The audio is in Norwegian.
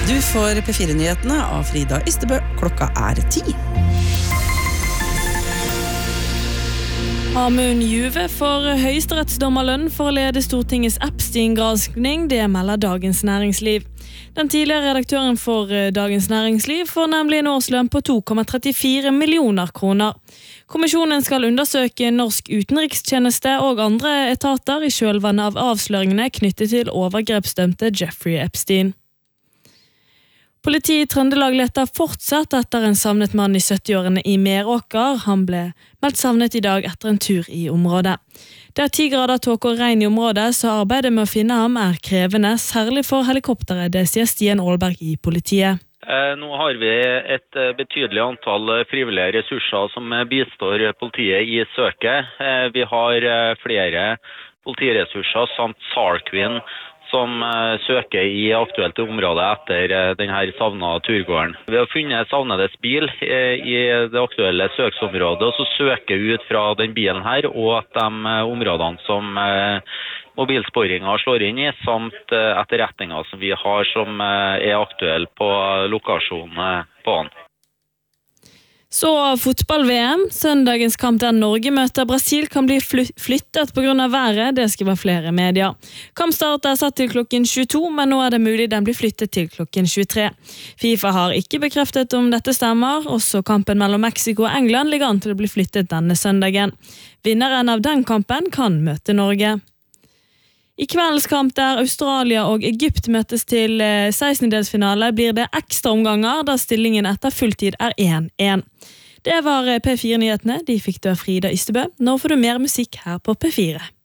Du får P4-nyhetene av Frida Ystebø. Klokka 10. Amund Juve får høyesterettsdommerlønn for å lede Stortingets Epstein-granskning, det melder Dagens Næringsliv. Den tidligere redaktøren for Dagens Næringsliv får nemlig en årslønn på 2,34 millioner kroner. Kommisjonen skal undersøke norsk utenrikstjeneste og andre etater i kjølvannet av avsløringene knyttet til overgrepsdømte Jeffrey Epstein. Politiet i Trøndelag leter fortsatt etter en savnet mann i 70-årene i Meråker. Han ble meldt savnet i dag etter en tur i området. Det er 10 grader tåke og regn i området, så arbeidet med å finne ham er krevende, særlig for helikopteret, det sier Stian Aalberg i politiet. Nå har vi et betydelig antall frivillige ressurser som bistår politiet i søket. Vi har flere politiressurser samt SAR-Queen som søker i aktuelt område etter denne savnede turgåeren. Vi har funnet savnedes bil i det aktuelle søksområdet, og så søker vi ut fra den bilen her, og at de områdene som mobilsporinga slår inn i, samt etterretninger som vi har som er aktuelle på lokasjonen på han. Så fotball-VM. Søndagens kamp der Norge møter Brasil kan bli flyttet på grunn av været, det skriver flere medier. Kampstart er satt til klokken 22, men nå er det mulig den blir flyttet til klokken 23. FIFA har ikke bekreftet om dette stemmer, også kampen mellom Mexico og England ligger an til å bli flyttet denne søndagen. Vinneren av den kampen kan møte Norge. I kveldens kamp der Australia og Egypt møtes til 16-delsfinale blir det ekstra omganger da stillingen etter fulltid er 1-1. Det var P4-nyhetene, de fikk du av Frida Ystebø. Nå får du mer musikk her på P4.